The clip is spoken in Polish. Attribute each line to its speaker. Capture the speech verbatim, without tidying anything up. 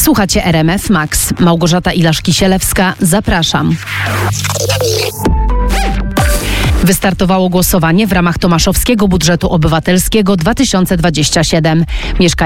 Speaker 1: Słuchacie R M F Max. Małgorzata Ilasz-Kisielewska. Zapraszam. Wystartowało głosowanie w ramach Tomaszowskiego Budżetu Obywatelskiego dwa tysiące dwudziestego siódmego. Mieszkańcy